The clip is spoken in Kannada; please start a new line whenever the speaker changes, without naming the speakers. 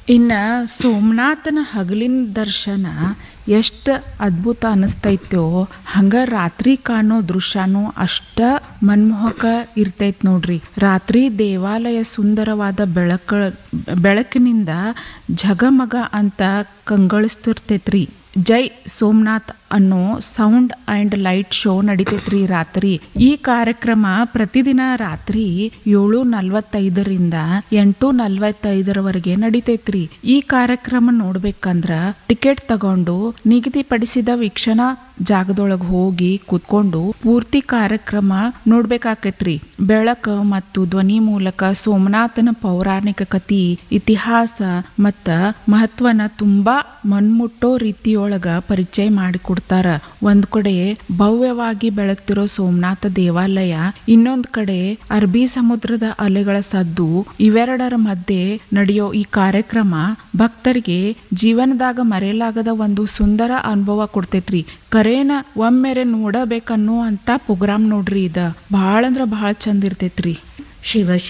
ಇನ್ನು ಸೋಮನಾಥನ ಹಗಲಿನ ದರ್ಶನ ಎಷ್ಟು ಅದ್ಭುತ ಅನ್ನಿಸ್ತೈತೋ ಹಂಗೆ ರಾತ್ರಿ ಕಾಣೋ ದೃಶ್ಯನೂ ಅಷ್ಟ ಮನ್ಮೋಹಕ ಇರ್ತೈತೆ ನೋಡ್ರಿ. ರಾತ್ರಿ ದೇವಾಲಯ ಸುಂದರವಾದ ಬೆಳಕಿನಿಂದ ಝಗಮಗ ಅಂತ ಕಂಗೊಳಿಸ್ತಿರ್ತೈತ್ರಿ. ಜೈ ಸೋಮನಾಥ್ ಅನ್ನೋ ಸೌಂಡ್ ಆ್ಯಂಡ್ ಲೈಟ್ ಶೋ ನಡಿತೈತ್ರಿ ರಾತ್ರಿ. ಈ ಕಾರ್ಯಕ್ರಮ ಪ್ರತಿದಿನ ರಾತ್ರಿ 7:45ರಿಂದ 8:45ರವರೆಗೆ ನಡಿತೈತ್ರಿ. ಈ ಕಾರ್ಯಕ್ರಮ ನೋಡ್ಬೇಕಂದ್ರ ಟಿಕೆಟ್ ತಗೊಂಡು ನಿಗದಿಪಡಿಸಿದ ವೀಕ್ಷಣಾ ಜಾಗದೊಳಗೆ ಹೋಗಿ ಕೂತ್ಕೊಂಡು ಪೂರ್ತಿ ಕಾರ್ಯಕ್ರಮ ನೋಡ್ಬೇಕಾಕೈತ್ರಿ. ಬೆಳಕು ಮತ್ತು ಧ್ವನಿ ಮೂಲಕ ಸೋಮನಾಥನ ಪೌರಾಣಿಕ ಕಥೆ, ಇತಿಹಾಸ ಮತ್ತ ಮಹತ್ವನ ತುಂಬಾ ಮನ್ಮುಟ್ಟೋ ರೀತಿಯೊಳಗ ಪರಿಚಯ ಮಾಡಿಕೊಡ್ತಾರ. ಒಂದ್ ಕಡೆ ಭವ್ಯವಾಗಿ ಬೆಳಗ್ತಿರೋ ಸೋಮನಾಥ ದೇವಾಲಯ, ಇನ್ನೊಂದ್ ಕಡೆ ಅರಬ್ಬಿ ಸಮುದ್ರದ ಅಲೆಗಳ ಸದ್ದು. ಇವೆರಡರ ಮಧ್ಯೆ ನಡೆಯೋ ಈ ಕಾರ್ಯಕ್ರಮ ಭಕ್ತರಿಗೆ ಜೀವನದಾಗ ಮರೆಯಲಾಗದ ಒಂದು ಸುಂದರ ಅನುಭವ ಕೊಡ್ತೈತ್ರಿ. ಕರೇನ ಒಮ್ಮೆರೆ ನೋಡಬೇಕನ್ನೋ ಅಂತ ಪ್ರೋಗ್ರಾಮ್ ನೋಡ್ರಿ. ಇದ ಭಾಳ ಅಂದ್ರ ಭಾಳ ಚಂದ ಇರ್ತೈತ್ರಿ.
ಶಿವ